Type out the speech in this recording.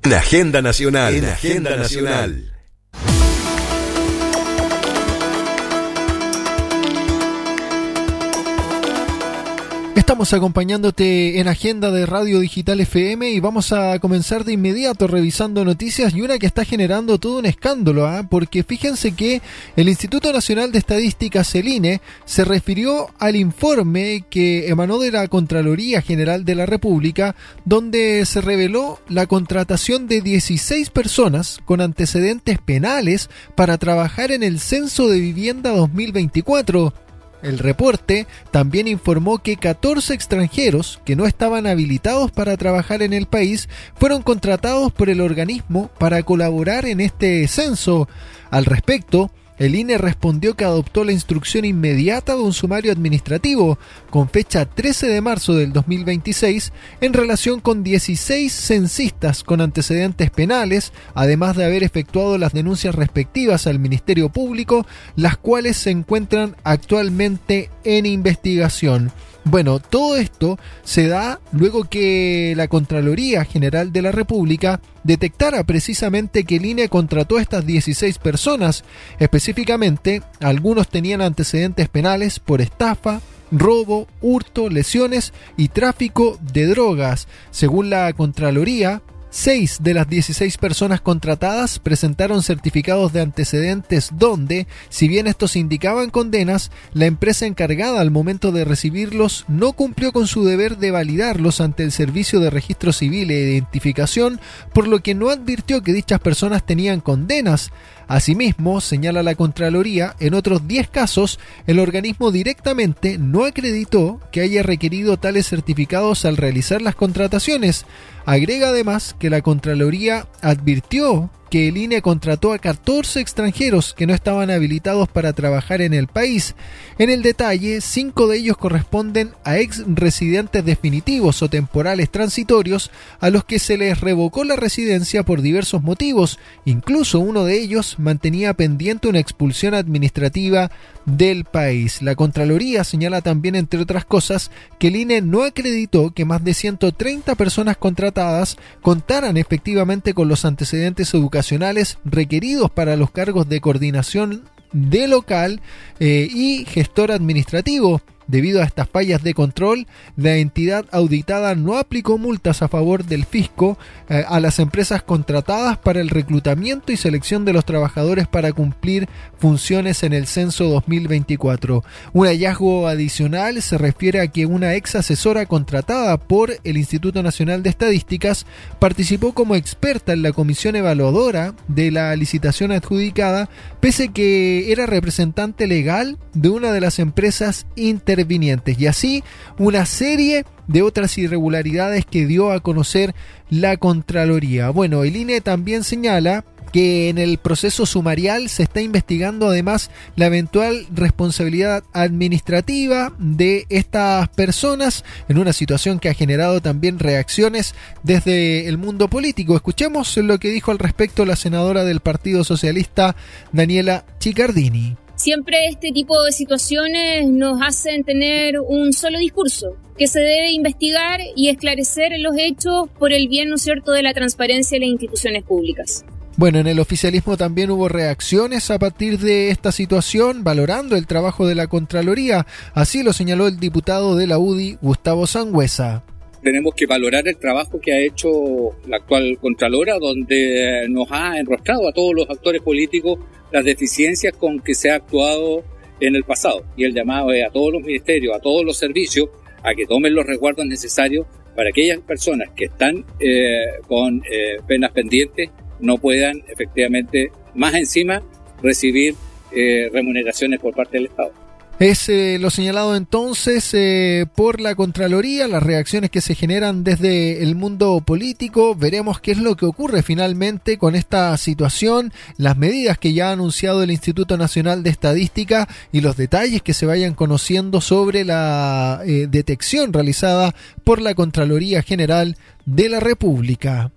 En Agenda Nacional. En Agenda Nacional. Estamos acompañándote en Agenda de Radio Digital FM y vamos a comenzar de inmediato revisando noticias y una que está generando todo un escándalo, porque fíjense que el Instituto Nacional de Estadísticas, el INE, se refirió al informe que emanó de la Contraloría General de la República, donde se reveló la contratación de 16 personas con antecedentes penales para trabajar en el Censo de Vivienda 2024. El reporte también informó que 14 extranjeros que no estaban habilitados para trabajar en el país fueron contratados por el organismo para colaborar en este censo. Al respecto, el INE respondió que adoptó la instrucción inmediata de un sumario administrativo con fecha 13 de marzo del 2026 en relación con 16 censistas con antecedentes penales, además de haber efectuado las denuncias respectivas al Ministerio Público, las cuales se encuentran actualmente en investigación. Bueno, todo esto se da luego que la Contraloría General de la República detectara precisamente que el INE contrató a estas 16 personas. Específicamente, algunos tenían antecedentes penales por estafa, robo, hurto, lesiones y tráfico de drogas. Según la Contraloría, 6 de las 16 personas contratadas presentaron certificados de antecedentes donde, si bien estos indicaban condenas, la empresa encargada al momento de recibirlos no cumplió con su deber de validarlos ante el Servicio de Registro Civil e Identificación, por lo que no advirtió que dichas personas tenían condenas. Asimismo, señala la Contraloría, en otros 10 casos, el organismo directamente no acreditó que haya requerido tales certificados al realizar las contrataciones. Agrega además que la Contraloría advirtió que el INE contrató a 14 extranjeros que no estaban habilitados para trabajar en el país. En el detalle, 5 de ellos corresponden a ex residentes definitivos o temporales transitorios a los que se les revocó la residencia por diversos motivos. Incluso uno de ellos mantenía pendiente una expulsión administrativa del país. La Contraloría señala también, entre otras cosas, que el INE no acreditó que más de 130 personas contratadas contaran efectivamente con los antecedentes educacionales requeridos para los cargos de coordinación de local y gestor administrativo. Debido a estas fallas de control, la entidad auditada no aplicó multas a favor del fisco a las empresas contratadas para el reclutamiento y selección de los trabajadores para cumplir funciones en el censo 2024. Un hallazgo adicional se refiere a que una ex asesora contratada por el Instituto Nacional de Estadísticas participó como experta en la comisión evaluadora de la licitación adjudicada, pese que era representante legal de una de las empresas intervinientes, y así una serie de otras irregularidades que dio a conocer la Contraloría. Bueno, el INE también señala que en el proceso sumarial se está investigando además la eventual responsabilidad administrativa de estas personas en una situación que ha generado también reacciones desde el mundo político. Escuchemos lo que dijo al respecto la senadora del Partido Socialista, Daniela Chiccardini. Siempre este tipo de situaciones nos hacen tener un solo discurso, que se debe investigar y esclarecer los hechos por el bien, ¿no es cierto?, de la transparencia de las instituciones públicas. Bueno, en el oficialismo también hubo reacciones a partir de esta situación, valorando el trabajo de la Contraloría. Así lo señaló el diputado de la UDI, Gustavo Sangüesa. Tenemos que valorar el trabajo que ha hecho la actual Contralora, donde nos ha enroscado a todos los actores políticos las deficiencias con que se ha actuado en el pasado. Y el llamado es a todos los ministerios, a todos los servicios, a que tomen los resguardos necesarios para que aquellas personas que están con penas pendientes no puedan efectivamente, más encima, recibir remuneraciones por parte del Estado. Es lo señalado entonces por la Contraloría, las reacciones que se generan desde el mundo político. Veremos qué es lo que ocurre finalmente con esta situación, las medidas que ya ha anunciado el Instituto Nacional de Estadística y los detalles que se vayan conociendo sobre la detección realizada por la Contraloría General de la República.